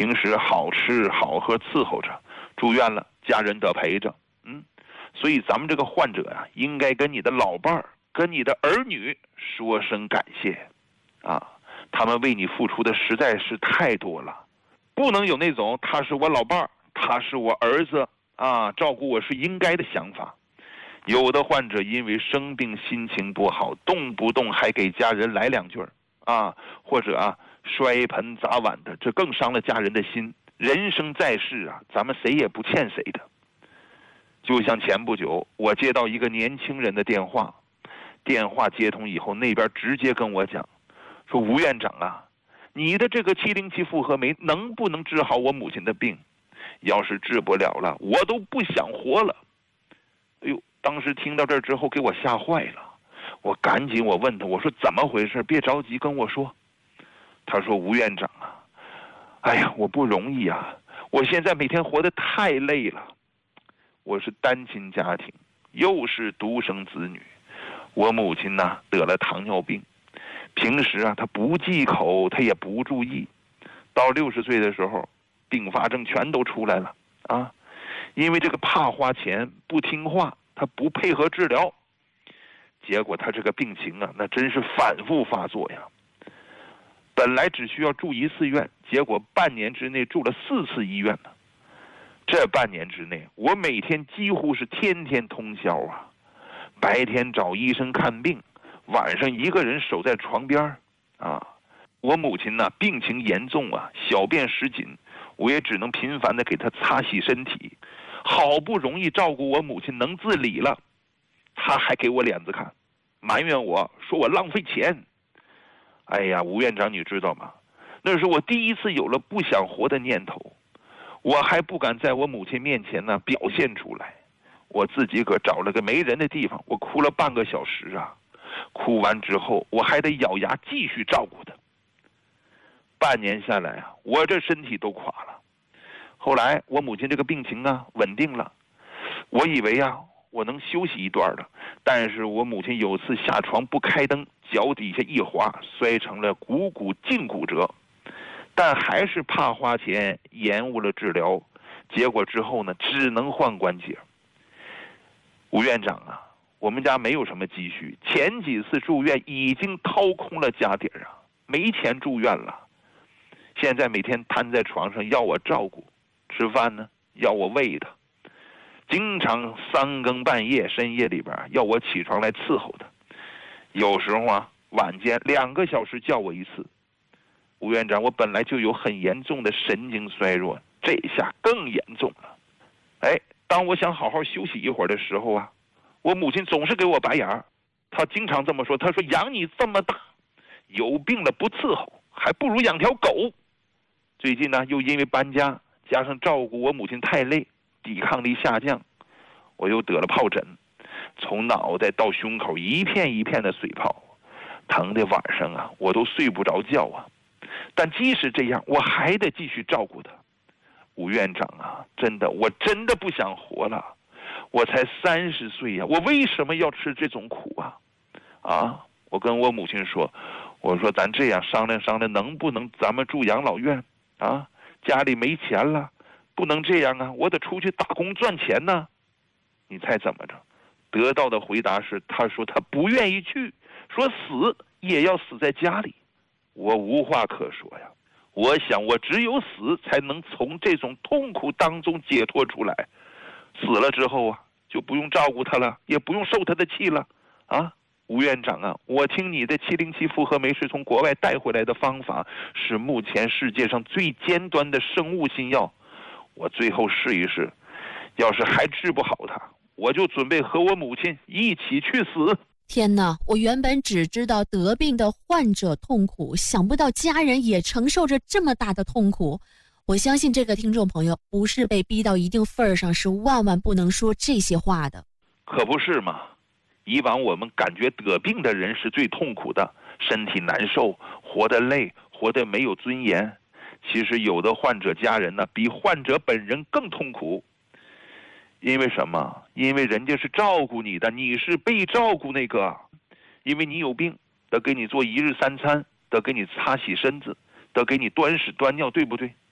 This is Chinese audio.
平时好吃好喝伺候着，住院了家人得陪着。所以咱们这个患者呀，应该跟你的老伴儿、跟你的儿女说声感谢啊，他们为你付出的实在是太多了，不能有那种他是我老伴儿，他是我儿子啊，照顾我是应该的想法。有的患者因为生病心情不好，动不动还给家人来两句啊，或者摔盆砸碗的，这更伤了家人的心。人生在世啊，咱们谁也不欠谁的。就像前不久我接到一个年轻人的电话接通以后，那边直接跟我讲说，吴院长啊，你的这个707复合酶能不能治好我母亲的病？要是治不了了，我都不想活了。哎呦，当时听到这之后给我吓坏了，我赶紧问他，我说怎么回事？别着急跟我说。他说，吴院长啊，哎呀，我不容易啊，我现在每天活得太累了。我是单亲家庭，又是独生子女，我母亲呢得了糖尿病，平时她不忌口，她也不注意，到60岁的时候，并发症全都出来了啊！因为这个怕花钱，不听话，她不配合治疗，结果她这个病情那真是反复发作呀。本来只需要住1次院，结果半年之内住了4次医院呢。这半年之内，我每天几乎是天天通宵啊，白天找医生看病，晚上一个人守在床边啊。我母亲呢病情严重啊，小便失禁，我也只能频繁的给她擦洗身体。好不容易照顾我母亲能自理了，她还给我脸子看，埋怨我说我浪费钱。哎呀，吴院长你知道吗？那是我第一次有了不想活的念头。我还不敢在我母亲面前表现出来，我自己个找了个没人的地方，我哭了半个小时啊。哭完之后，我还得咬牙继续照顾她。半年下来我这身体都垮了。后来我母亲这个病情稳定了，我以为我能休息一段了，但是我母亲有次下床不开灯，脚底下一滑，摔成了股胫骨折。但还是怕花钱，延误了治疗，结果之后只能换关节。吴院长我们家没有什么积蓄，前几次住院已经掏空了家底没钱住院了。现在每天瘫在床上要我照顾，吃饭呢要我喂他，经常3更半夜深夜里边要我起床来伺候他，有时候晚间2个小时叫我一次。吴院长，我本来就有很严重的神经衰弱，这下更严重了。当我想好好休息一会儿的时候我母亲总是给我白眼儿。她经常这么说，她说养你这么大，有病了不伺候，还不如养条狗。最近又因为搬家，加上照顾我母亲太累，抵抗力下降，我又得了疱疹，从脑袋到胸口一片一片的水泡，疼的晚上我都睡不着觉但即使这样，我还得继续照顾他。吴院长真的，我真的不想活了。我才30岁我为什么要吃这种苦我跟我母亲说，我说咱这样商量商量，能不能咱们住养老院家里没钱了，不能这样我得出去打工赚钱呢。你猜怎么着？得到的回答是，他说他不愿意去，说死也要死在家里。我无话可说呀，我想我只有死才能从这种痛苦当中解脱出来，死了之后就不用照顾他了，也不用受他的气了吴院长我听你的707复合酶是从国外带回来的方法，是目前世界上最尖端的生物新药，我最后试一试，要是还治不好他，我就准备和我母亲一起去死。 天哪，我原本只知道得病的患者痛苦，想不到家人也承受着这么大的痛苦。我相信这个听众朋友不是被逼到一定份儿上，是万万不能说这些话的。 可不是嘛，以往我们感觉得病的人是最痛苦的，身体难受，活得累，活得没有尊严。其实有的患者家人比患者本人更痛苦。因为什么？因为人家是照顾你的，你是被照顾那个。因为你有病，得给你做1日3餐，得给你擦洗身子，得给你端屎端尿，对不对